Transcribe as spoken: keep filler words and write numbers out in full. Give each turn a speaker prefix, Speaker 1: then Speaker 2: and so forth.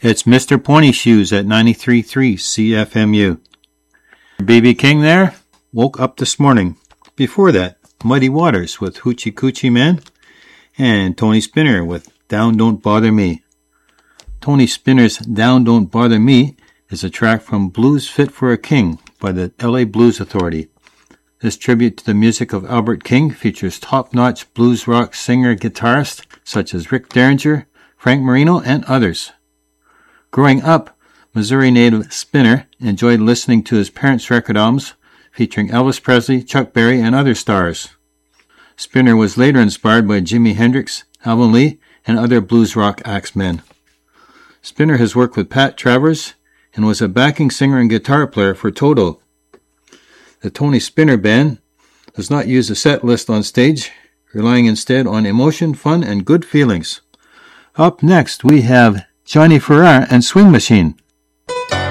Speaker 1: It's Mister Pony Shoes at ninety-three point three C F M U. B B King there woke up this morning. Before that, Muddy Waters with Hoochie Coochie Man and Tony Spinner with Down Don't Bother Me. Tony Spinner's Down Don't Bother Me is a track from Blues Fit for a King by the L A Blues Authority. This tribute to the music of Albert King features top-notch blues rock singer-guitarists such as Rick Derringer, Frank Marino, and others. Growing up, Missouri native Spinner enjoyed listening to his parents' record albums featuring Elvis Presley, Chuck Berry, and other stars. Spinner was later inspired by Jimi Hendrix, Alvin Lee, and other blues rock axemen. Spinner has worked with Pat Travers and was a backing singer and guitar player for Toto. The Tony Spinner Band does not use a set list on stage, relying instead on emotion, fun, and good feelings. Up next, we have Johnny Ferrer and Swing Machine.